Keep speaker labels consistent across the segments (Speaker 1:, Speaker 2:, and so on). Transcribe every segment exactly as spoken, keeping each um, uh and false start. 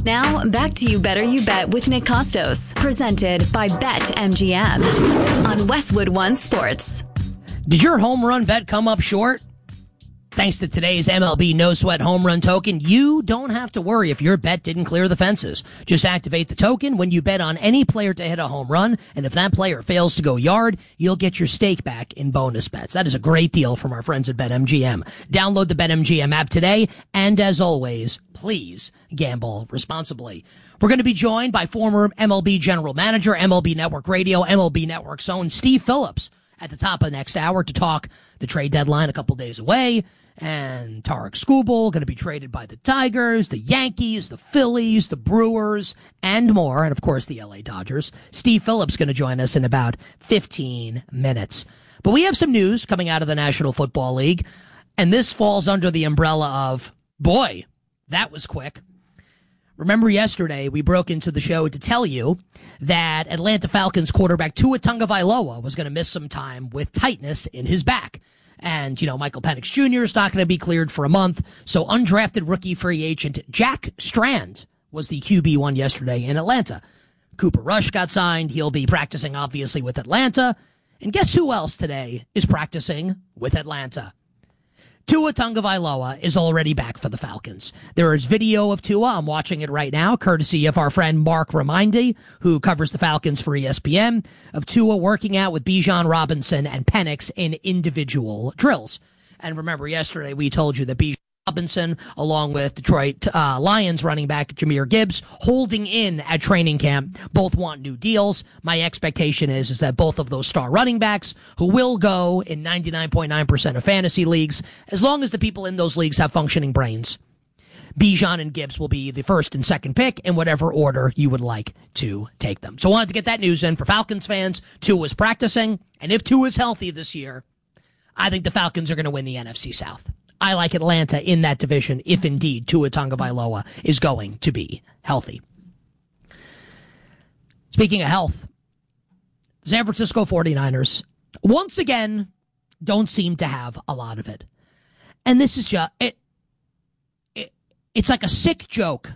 Speaker 1: Now, back to You Better You Bet with Nick Costos, presented by BetMGM on Westwood One Sports.
Speaker 2: Did your home run bet come up short? Thanks to today's M L B No Sweat Home Run Token, you don't have to worry if your bet didn't clear the fences. Just activate the token when you bet on any player to hit a home run, and if that player fails to go yard, you'll get your stake back in bonus bets. That is a great deal from our friends at BetMGM. Download the BetMGM app today, and as always, please gamble responsibly. We're going to be joined by former M L B General Manager, M L B Network Radio, M L B Network's own Steve Phillips at the top of the next hour to talk the trade deadline a couple days away. And Tarek Skubal going to be traded by the Tigers, the Yankees, the Phillies, the Brewers, and more. And, of course, the L A Dodgers. Steve Phillips going to join us in about fifteen minutes. But we have some news coming out of the National Football League. And this falls under the umbrella of, boy, that was quick. Remember yesterday we broke into the show to tell you that Atlanta Falcons quarterback Tua Tagovailoa was going to miss some time with tightness in his back. And, you know, Michael Penix Junior is not going to be cleared for a month. So undrafted rookie free agent Jack Strand was the Q B one yesterday in Atlanta. Cooper Rush got signed. He'll be practicing, obviously, with Atlanta. And guess who else today is practicing with Atlanta? Tua Tagovailoa is already back for the Falcons. There is video of Tua. I'm watching it right now, courtesy of our friend Mark Raimondi, who covers the Falcons for E S P N, of Tua working out with Bijan Robinson and Penix in individual drills. And remember, yesterday we told you that Bijan Robinson, along with Detroit uh, Lions running back Jahmyr Gibbs, holding in at training camp, both want new deals. My expectation is, is that both of those star running backs, who will go in ninety-nine point nine percent of fantasy leagues, as long as the people in those leagues have functioning brains, Bijan and Gibbs will be the first and second pick in whatever order you would like to take them. So I wanted to get that news in for Falcons fans. Tua is practicing, and if Tua is healthy this year, I think the Falcons are going to win the N F C South. I like Atlanta in that division if indeed Tua Tagovailoa is going to be healthy. Speaking of health, San Francisco forty-niners once again don't seem to have a lot of it. And this is just, it, it, it's like a sick joke.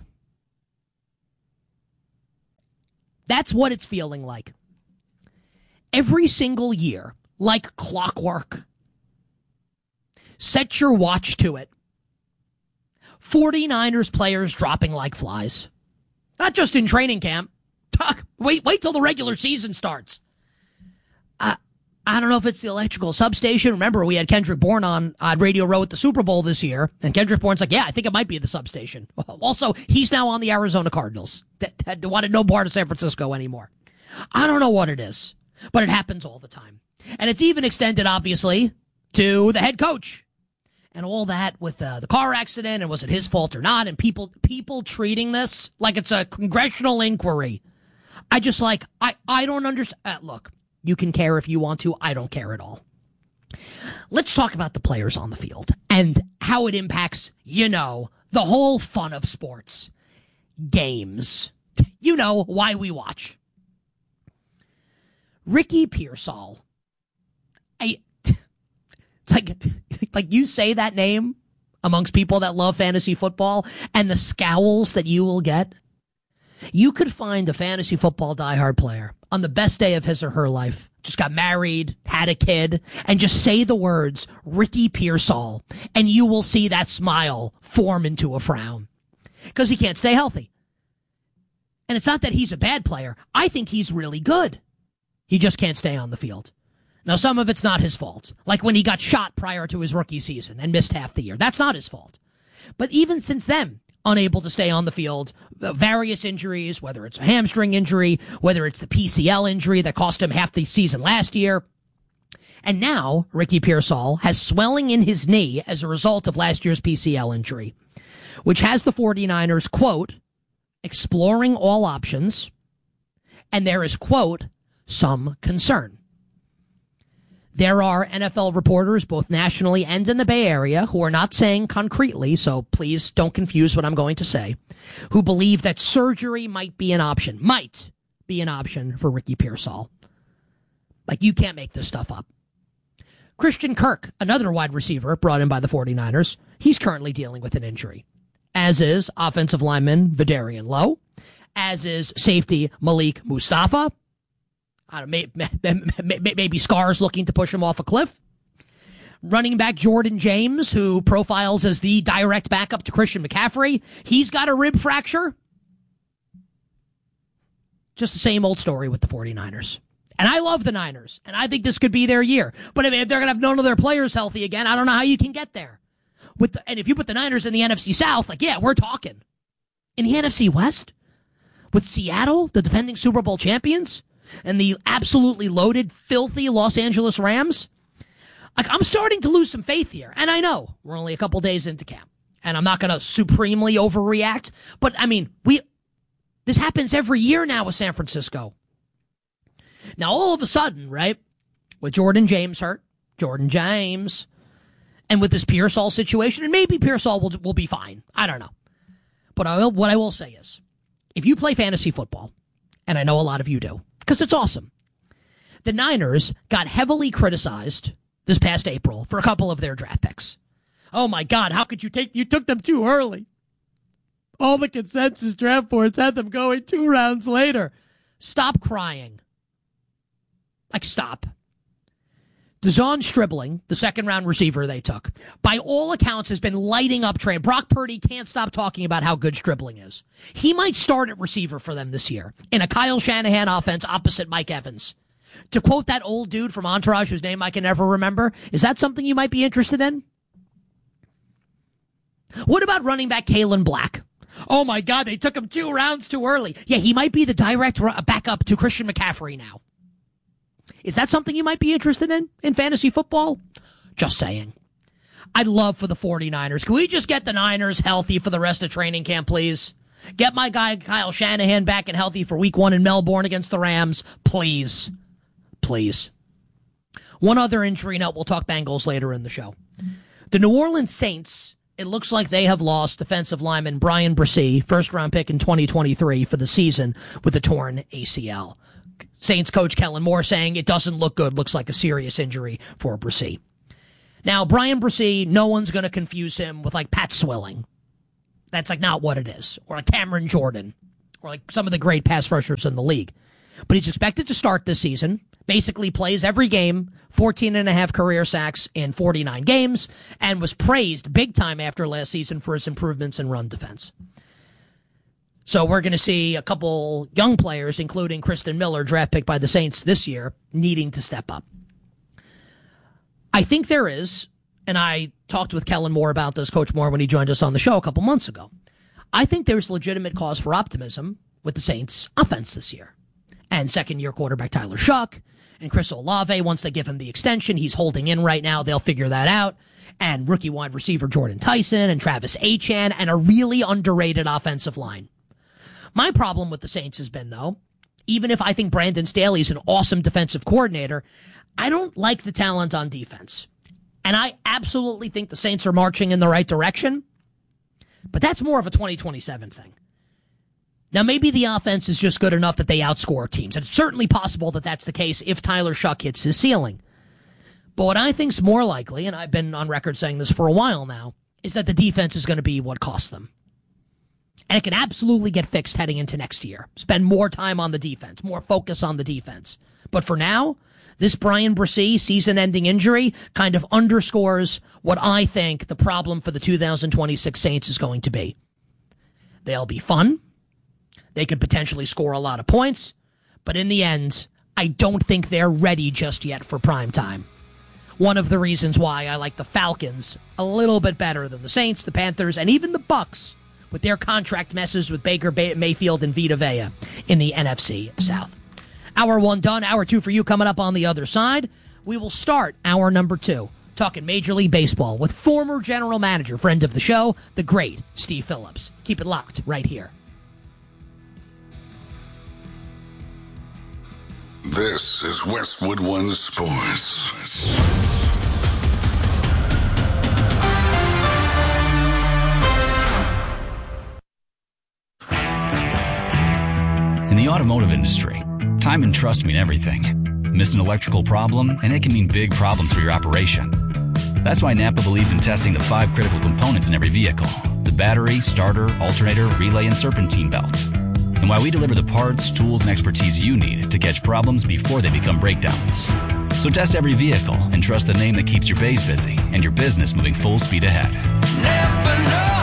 Speaker 2: That's what it's feeling like. Every single year, like clockwork, set your watch to it. forty-niners players dropping like flies. Not just in training camp. Wait, wait till the regular season starts. I, I don't know if it's the electrical substation. Remember, we had Kendrick Bourne on, on Radio Row at the Super Bowl this year, and Kendrick Bourne's like, yeah, I think it might be the substation. Also, he's now on the Arizona Cardinals. That, that wanted no part of San Francisco anymore. I don't know what it is, but it happens all the time. And it's even extended, obviously, to the head coach. And all that with uh, the car accident, and was it his fault or not, and people people treating this like it's a congressional inquiry. I just like, I, I don't understand. Uh, look, you can care if you want to. I don't care at all. Let's talk about the players on the field and how it impacts, you know, the whole fun of sports. Games. You know why we watch. Ricky Pearsall. I... It's like, like you say that name amongst people that love fantasy football and the scowls that you will get. You could find a fantasy football diehard player on the best day of his or her life, just got married, had a kid, and just say the words Ricky Pearsall, and you will see that smile form into a frown because he can't stay healthy. And it's not that he's a bad player. I think he's really good. He just can't stay on the field. Now, some of it's not his fault, like when he got shot prior to his rookie season and missed half the year. That's not his fault. But even since then, unable to stay on the field, various injuries, whether it's a hamstring injury, whether it's the P C L injury that cost him half the season last year. And now, Ricky Pearsall has swelling in his knee as a result of last year's P C L injury, which has the forty-niners, quote, exploring all options, and there is, quote, some concern. There are N F L reporters, both nationally and in the Bay Area, who are not saying concretely, so please don't confuse what I'm going to say, who believe that surgery might be an option, might be an option for Ricky Pearsall. Like, you can't make this stuff up. Christian Kirk, another wide receiver brought in by the forty-niners, he's currently dealing with an injury. as is offensive lineman Vidarian Lowe, as is safety Malik Mustafa. I don't know, maybe, maybe Scars looking to push him off a cliff. Running back Jordan James, who profiles as the direct backup to Christian McCaffrey. He's got a rib fracture. Just the same old story with the 49ers. And I love the Niners, and I think this could be their year. But if they're going to have none of their players healthy again, I don't know how you can get there. With the, and if you put the Niners in the N F C South, like, yeah, we're talking. In the N F C West, with Seattle, the defending Super Bowl champions, and the absolutely loaded, filthy Los Angeles Rams, like, I'm starting to lose some faith here. And I know we're only a couple days into camp, and I'm not going to supremely overreact. But, I mean, we this happens every year now with San Francisco. Now, all of a sudden, right, with Jordan James hurt, Jordan James, and with this Pearsall situation, and maybe Pearsall will, will be fine. I don't know. But I will, what I will say is, if you play fantasy football, and I know a lot of you do, because it's awesome, the Niners got heavily criticized this past April for a couple of their draft picks. Oh, my God, how could you take, you took them too early. All the consensus draft boards had them going two rounds later. Stop crying. Like, stop. De'Zhaun Stribling, the second-round receiver they took, by all accounts has been lighting up train. Brock Purdy can't stop talking about how good Stribling is. He might start at receiver for them this year in a Kyle Shanahan offense opposite Mike Evans. To quote that old dude from Entourage whose name I can never remember, is that something you might be interested in? What about running back Kalen Black? Oh, my God, they took him two rounds too early. Yeah, he might be the direct backup to Christian McCaffrey now. Is that something you might be interested in, in fantasy football? Just saying. I'd love for the 49ers. Can we just get the Niners healthy for the rest of training camp, please? Get my guy Kyle Shanahan back and healthy for week one in Melbourne against the Rams. Please. Please. One other injury note. We'll talk Bengals later in the show. The New Orleans Saints, it looks like they have lost defensive lineman Brian Bresee, first-round pick in twenty twenty-three for the season with a torn A C L. Saints coach Kellen Moore saying it doesn't look good, looks like a serious injury for Bresee. Now, Brian Bresee, no one's going to confuse him with, like, Pat Swilling. That's, like, not what it is. Or like Cameron Jordan. Or, like, some of the great pass rushers in the league. But he's expected to start this season. Basically plays every game, fourteen and a half career sacks in forty-nine games, and was praised big time after last season for his improvements in run defense. So we're going to see a couple young players, including Kristen Miller, draft pick by the Saints this year, needing to step up. I think there is, and I talked with Kellen Moore about this, Coach Moore, when he joined us on the show a couple months ago. I think there's legitimate cause for optimism with the Saints' offense this year. And second-year quarterback Tyler Shuck and Chris Olave, once they give him the extension, he's holding in right now, they'll figure that out. And rookie wide receiver Jordan Tyson and Travis Etienne and a really underrated offensive line. My problem with the Saints has been, though, even if I think Brandon Staley's an awesome defensive coordinator, I don't like the talent on defense. And I absolutely think the Saints are marching in the right direction, but that's more of a twenty twenty-seven thing. Now, maybe the offense is just good enough that they outscore teams. And it's certainly possible that that's the case if Tyler Shuck hits his ceiling. But what I think's more likely, and I've been on record saying this for a while now, is that the defense is going to be what costs them. And it can absolutely get fixed heading into next year. Spend more time on the defense, more focus on the defense. But for now, this Brian Bresee season-ending injury kind of underscores what I think the problem for the two thousand twenty-six Saints is going to be. They'll be fun. They could potentially score a lot of points. But in the end, I don't think they're ready just yet for prime time. One of the reasons why I like the Falcons a little bit better than the Saints, the Panthers, and even the Bucks, with their contract messes with Baker Mayfield and Vita Vea in the N F C South. Hour one done, hour two for you coming up on the other side. We will start hour number two, talking Major League Baseball with former general manager, friend of the show, the great Steve Phillips. Keep it locked right here.
Speaker 3: This is Westwood One Sports.
Speaker 4: In the automotive industry, time and trust mean everything. Miss an electrical problem, and it can mean big problems for your operation. That's why Napa believes in testing the five critical components in every vehicle: the the battery, starter, alternator, relay, and serpentine belt. And why we deliver the parts, tools, and expertise you need to catch problems before they become breakdowns. So test every vehicle and trust the name that keeps your bays busy and your business moving full speed ahead.
Speaker 5: Never know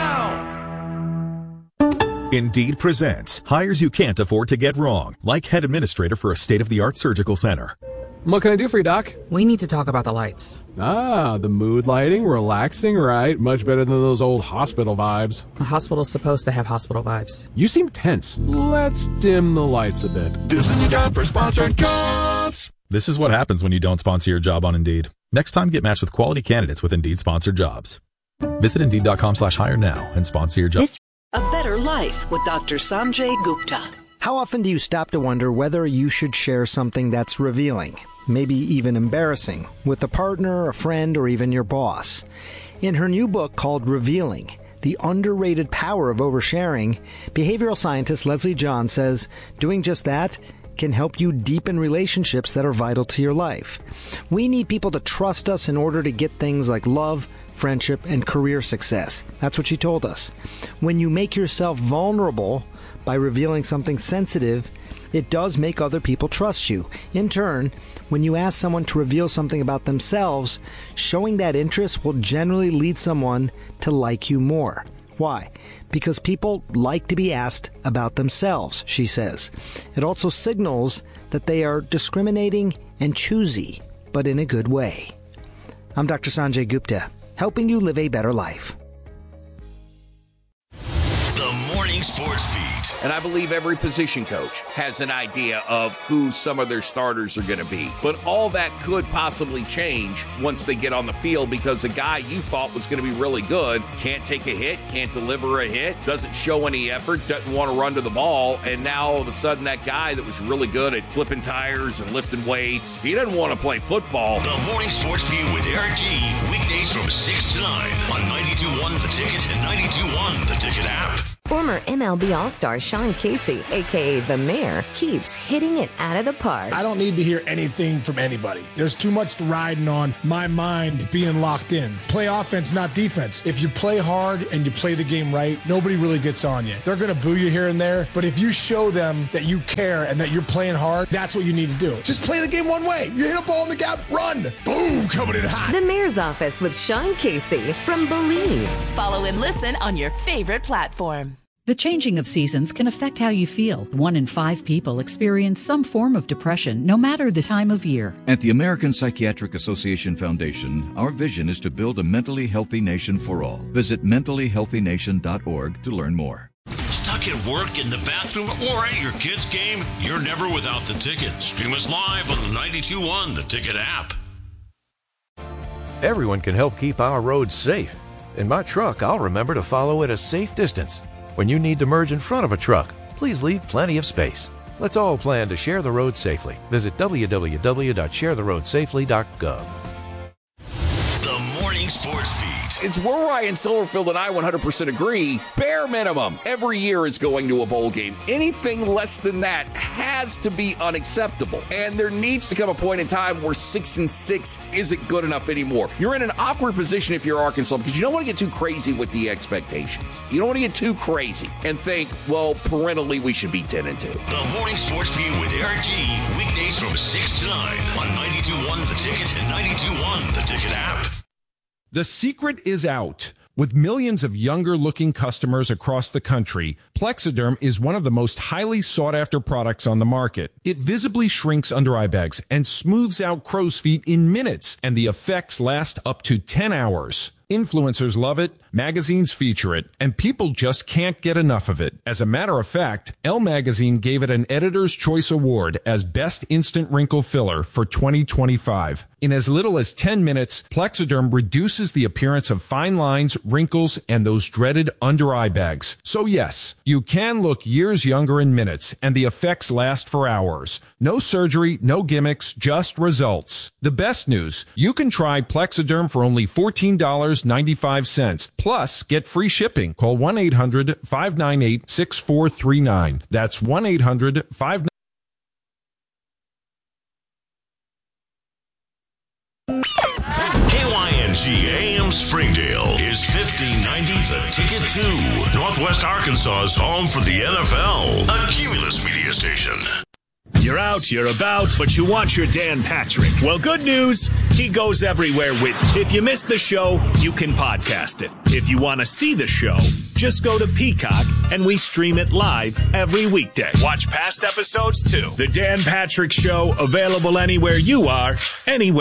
Speaker 5: how.
Speaker 6: Indeed presents hires you can't afford to get wrong, like head administrator for a state-of-the-art surgical center.
Speaker 7: What can I do for you, Doc?
Speaker 8: We need to talk about the lights.
Speaker 7: Ah, the mood lighting, relaxing, right? Much better than those old hospital vibes.
Speaker 8: The hospital's supposed to have hospital vibes.
Speaker 7: You seem tense. Let's dim the lights a bit.
Speaker 3: This is your time for sponsored jobs.
Speaker 6: This is what happens when you don't sponsor your job on Indeed. Next time, get matched with quality candidates with Indeed-sponsored jobs. Visit Indeed.com slash hire now and sponsor your job.
Speaker 9: A Better Life with Doctor Sanjay Gupta.
Speaker 10: How often do you stop to wonder whether you should share something that's revealing, maybe even embarrassing, with a partner, a friend, or even your boss? In her new book called Revealing, The Underrated Power of Oversharing, behavioral scientist Leslie John says doing just that can help you deepen relationships that are vital to your life. We need people to trust us in order to get things like love, friendship, and career success. That's what she told us. When you make yourself vulnerable by revealing something sensitive, it does make other people trust you. In turn, when you ask someone to reveal something about themselves, showing that interest will generally lead someone to like you more. Why? Because people like to be asked about themselves, she says. It also signals that they are discriminating and choosy, but in a good way. I'm Doctor Sanjay Gupta, helping you live a better life.
Speaker 3: The Morning Sports Beat.
Speaker 11: And I believe every position coach has an idea of who some of their starters are going to be. But all that could possibly change once they get on the field, because a guy you thought was going to be really good can't take a hit, can't deliver a hit, doesn't show any effort, doesn't want to run to the ball, and now all of a sudden that guy that was really good at flipping tires and lifting weights, he doesn't want to play football.
Speaker 3: The Morning Sports Beat with Eric G. Weekdays from six to nine on ninety-two point one The Ticket and ninety-two point one The Ticket app.
Speaker 12: Former M L B All-Star Sean Casey, a k a. The Mayor, keeps hitting it out of the park.
Speaker 13: I don't need to hear anything from anybody. There's too much riding on my mind being locked in. Play offense, not defense. If you play hard and you play the game right, nobody really gets on you. They're going to boo you here and there, but if you show them that you care and that you're playing hard, that's what you need to do. Just play the game one way. You hit a ball in the gap, run. Boom, coming in hot.
Speaker 12: The Mayor's Office with Sean Casey from Believe.
Speaker 14: Follow and listen on your favorite platform.
Speaker 15: The changing of seasons can affect how you feel. One in five people experience some form of depression, no matter the time of year.
Speaker 16: At the American Psychiatric Association Foundation, our vision is to build a mentally healthy nation for all. Visit mentally healthy nation dot org to learn more.
Speaker 3: Stuck at work, in the bathroom, or at your kid's game? You're never without The Ticket. Stream us live on the ninety-two point one The Ticket app.
Speaker 17: Everyone can help keep our roads safe. In my truck, I'll remember to follow at a safe distance. When you need to merge in front of a truck, please leave plenty of space. Let's all plan to share the road safely. Visit w w w dot share the road safely dot gov.
Speaker 3: The Morning Sports Beat.
Speaker 11: It's where Ryan Silverfield and I one hundred percent agree. Bare minimum, every year is going to a bowl game. Anything less than that has to be unacceptable. And there needs to come a point in time where six and six isn't good enough anymore. You're in an awkward position if you're Arkansas, because you don't want to get too crazy with the expectations. You don't want to get too crazy and think, well, parentally we should be ten and two.
Speaker 3: The Morning Sports Beat with Eric G. Weekdays from six to nine on ninety-two point one The Ticket and ninety-two point one The Ticket app.
Speaker 18: The secret is out. With millions of younger-looking customers across the country, Plexiderm is one of the most highly sought-after products on the market. It visibly shrinks under-eye bags and smooths out crow's feet in minutes, and the effects last up to ten hours. Influencers love it, magazines feature it, and people just can't get enough of it. As a matter of fact, Elle Magazine gave it an Editor's Choice Award as Best Instant Wrinkle Filler for twenty twenty-five. In as little as ten minutes, Plexiderm reduces the appearance of fine lines, wrinkles, and those dreaded under-eye bags. So yes, you can look years younger in minutes, and the effects last for hours. No surgery, no gimmicks, just results. The best news, you can try Plexiderm for only fourteen dollars and ninety-five cents. Plus, get free shipping. Call one eight hundred five nine eight six four three nine. That's one eight hundred five nine
Speaker 3: eight. K Y N G A M Springdale is fifteen ninety The Ticket West Arkansas's home for the N F L, a Cumulus media station.
Speaker 19: You're out, you're about, but you want your Dan Patrick. Well, good news, he goes everywhere with you. If you missed the show, you can podcast it. If you want to see the show, just go to Peacock, and we stream it live every weekday. Watch past episodes, too. The Dan Patrick Show, available anywhere you are, anywhere.